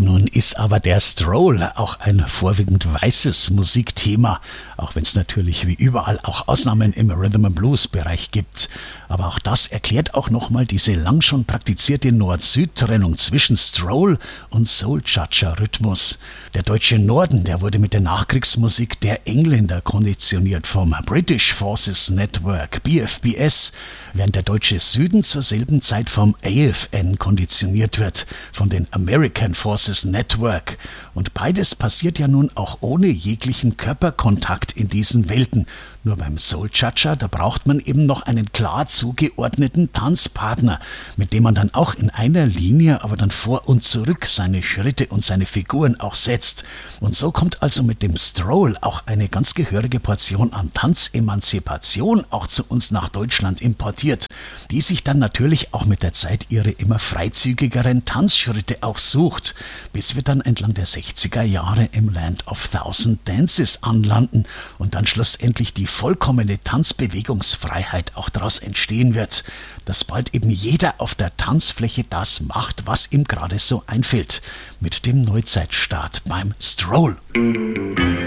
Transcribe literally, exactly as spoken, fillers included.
Nun ist aber der Stroll auch ein vorwiegend weißes Musikthema, auch wenn es natürlich wie überall auch Ausnahmen im Rhythm-and-Blues-Bereich gibt. Aber auch das erklärt auch nochmal diese lang schon praktizierte Nord-Süd-Trennung zwischen Stroll und Soul-Cha-Cha-Rhythmus. Der deutsche Norden, der wurde mit der Nachkriegsmusik der Engländer konditioniert vom British Forces Network, B F B S, während der deutsche Süden zur selben Zeit vom A F N konditioniert wird, von den American Forces Network. Und beides passiert ja nun auch ohne jeglichen Körperkontakt in diesen Welten. Nur beim Soul-Cha-Cha, da braucht man eben noch einen klar zugeordneten Tanzpartner, mit dem man dann auch in einer Linie, aber dann vor und zurück seine Schritte und seine Figuren auch setzt. Und so kommt also mit dem Stroll auch eine ganz gehörige Portion an Tanzemanzipation auch zu uns nach Deutschland importiert, die sich dann natürlich auch mit der Zeit ihre immer freizügigeren Tanzschritte auch sucht, bis wir dann entlang der sechziger Jahre im Land of Thousand Dances anlanden und dann schlussendlich die vollkommene Tanzbewegungsfreiheit auch daraus entstehen wird, dass bald eben jeder auf der Tanzfläche das macht, was ihm gerade so einfällt, mit dem Neuzeitstart beim Stroll.